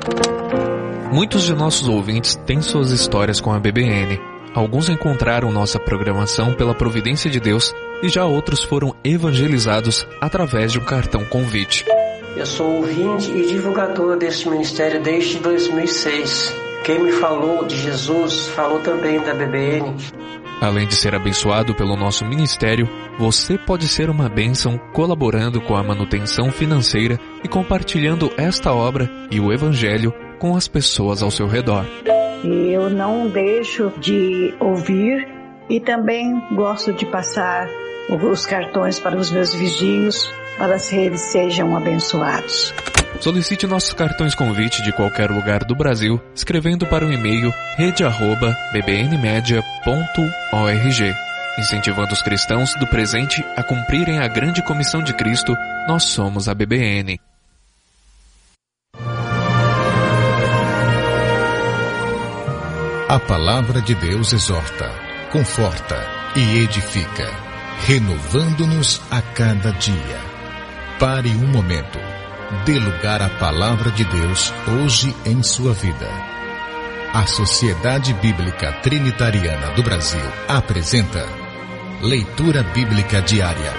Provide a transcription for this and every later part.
Muitos de nossos ouvintes têm suas histórias com a BBN. Alguns encontraram nossa programação pela providência de Deus e já outros foram evangelizados através de um cartão convite. Eu sou ouvinte e divulgador deste ministério desde 2006. Quem me falou de Jesus falou também da BBN. Além de ser abençoado pelo nosso ministério, você pode ser uma bênção colaborando com a manutenção financeira e compartilhando esta obra e o Evangelho com as pessoas ao seu redor. Eu não deixo de ouvir e também gosto de passar os cartões para os meus vizinhos para que eles sejam abençoados. Solicite nossos cartões convite de qualquer lugar do Brasil, escrevendo para o e-mail rede@bbnmedia.org. Incentivando os cristãos do presente a cumprirem a grande comissão de Cristo, nós somos a BBN. A palavra de Deus exorta, conforta e edifica, renovando-nos a cada dia. Pare um momento. Dê lugar à palavra de Deus hoje em sua vida. A Sociedade Bíblica Trinitariana do Brasil apresenta Leitura Bíblica Diária.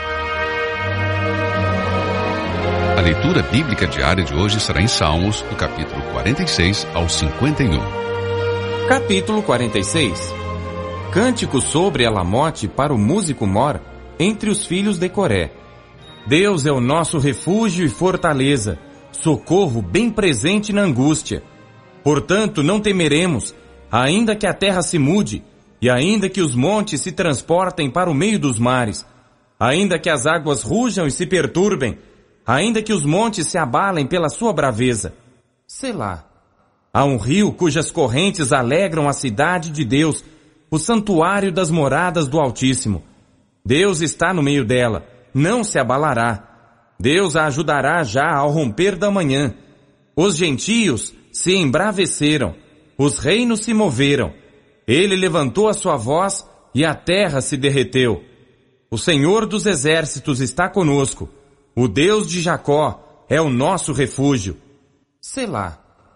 A leitura bíblica diária de hoje será em Salmos, do capítulo 46 ao 51. Capítulo 46. Cântico sobre Elamote para o músico Mor, entre os filhos de Coré. Deus é o nosso refúgio e fortaleza, socorro bem presente na angústia. Portanto, não temeremos, ainda que a terra se mude, e ainda que os montes se transportem para o meio dos mares, ainda que as águas rujam e se perturbem, ainda que os montes se abalem pela sua braveza. Selá. Há um rio cujas correntes alegram a cidade de Deus, o santuário das moradas do Altíssimo. Deus está no meio dela, não se abalará. Deus a ajudará já ao romper da manhã. Os gentios se embraveceram, os reinos se moveram. Ele levantou a sua voz e a terra se derreteu. O Senhor dos exércitos está conosco. O Deus de Jacó é o nosso refúgio. Selá.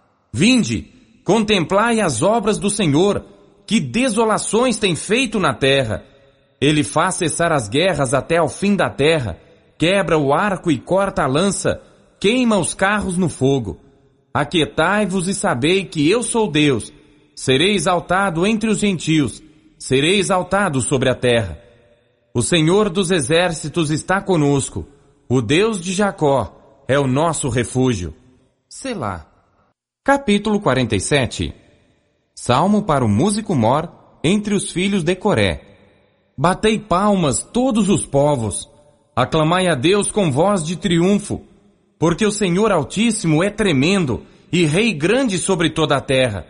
Vinde, contemplai as obras do Senhor, que desolações tem feito na terra. Ele faz cessar as guerras até ao fim da terra, quebra o arco e corta a lança, queima os carros no fogo. Aquietai-vos e sabei que eu sou Deus. Serei exaltado entre os gentios, serei exaltado sobre a terra. O Senhor dos exércitos está conosco, o Deus de Jacó é o nosso refúgio. Selá. Capítulo 47. Salmo para o músico Mor, entre os filhos de Coré. Batei palmas todos os povos, aclamai a Deus com voz de triunfo, porque o Senhor Altíssimo é tremendo e Rei grande sobre toda a terra.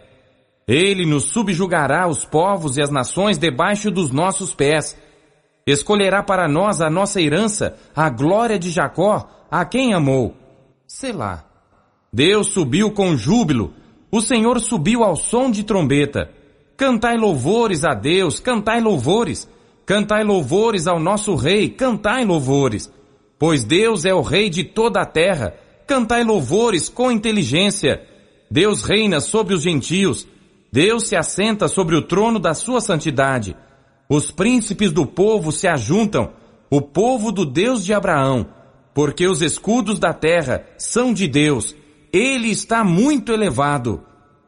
Ele nos subjugará os povos e as nações debaixo dos nossos pés. Escolherá para nós a nossa herança, a glória de Jacó, a quem amou. Selá. Deus subiu com júbilo, o Senhor subiu ao som de trombeta. Cantai louvores a Deus, cantai louvores. Cantai louvores ao nosso Rei, cantai louvores. Pois Deus é o Rei de toda a terra, cantai louvores com inteligência. Deus reina sobre os gentios, Deus se assenta sobre o trono da sua santidade. Os príncipes do povo se ajuntam, o povo do Deus de Abraão, porque os escudos da terra são de Deus. Ele está muito elevado.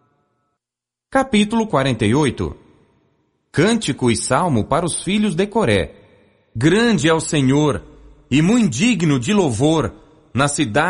Capítulo 48. Cântico e salmo para os filhos de Coré. Grande é o Senhor, e muito digno de louvor, na cidade